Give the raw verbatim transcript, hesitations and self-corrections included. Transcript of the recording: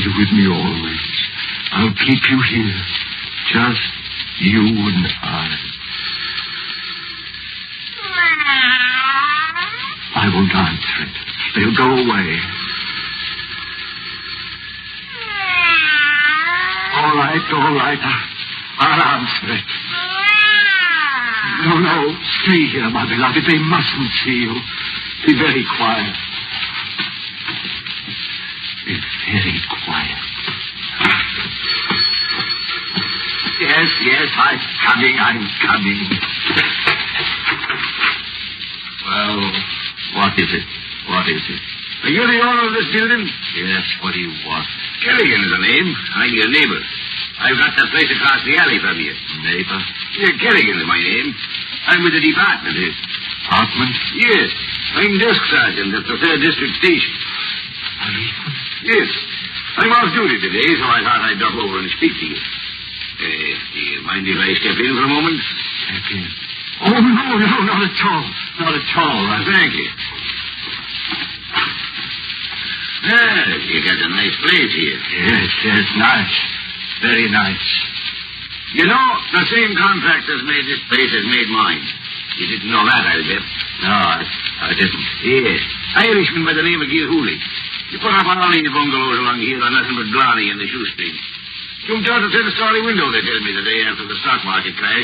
be with me always. I'll keep you here. Just you and I. I won't answer it. They'll go away. All right, all right. I'll answer it. No, no. Stay here, my beloved. They mustn't see you. Be very quiet. Be very quiet. Yes, yes, I'm coming, I'm coming. Well, what is it? What is it? Are you the owner of this building? Yes, what do you want? Kerrigan is the name. I'm your neighbor. I've got that place across the alley from you. Neighbor? Yeah, Kerrigan is my name. I'm with the department here. Department? Yes. I'm desk sergeant at the third district station. Policeman? Yes. I'm off duty today, so I thought I'd drop over and speak to you. Uh, do you mind if I step in for a moment? Step in? Oh, no, no, not at all. Not at all. I... Thank you. Well, you got a nice place here. Yes, yes, nice. Very nice. You know, the same contractors made this place as made mine. You didn't know that, I'll bet. No, I, I didn't. Yes. Irishman by the name of Gilhooly. You put up all these bungalows along here on nothing but Blarney and the shoestring. Jumped out of the story window, they tell me, the day after the stock market crash.